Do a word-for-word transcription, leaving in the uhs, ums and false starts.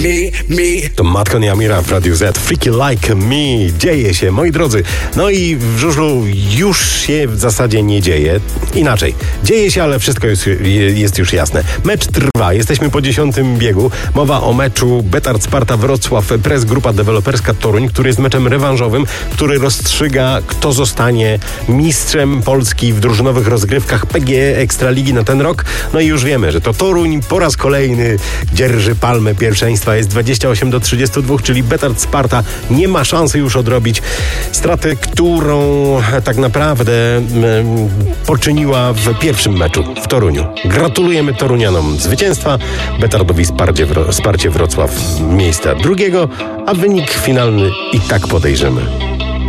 To Matko Niejamira w Radiu Z. Freaky Like Me. Dzieje się, moi drodzy. No i w żużlu już się w zasadzie nie dzieje. Inaczej. Dzieje się, ale wszystko jest, jest już jasne. Mecz trwa. Jesteśmy po dziesiątym biegu. Mowa o meczu Betard Sparta Wrocław Press Grupa Deweloperska Toruń, który jest meczem rewanżowym, który rozstrzyga, kto zostanie mistrzem Polski w drużynowych rozgrywkach P G E Ekstraligi na ten rok. No i już wiemy, że to Toruń po raz kolejny dzierży palmę pierwszeństwa. Jest dwadzieścia osiem do trzydziestu dwóch, czyli Betard Sparta nie ma szansy już odrobić straty, którą tak naprawdę m, poczyniła w pierwszym meczu w Toruniu. Gratulujemy Torunianom zwycięstwa, Betardowi Sparcie, Sparcie Wrocław miejsca drugiego, a wynik finalny i tak podejrzymy.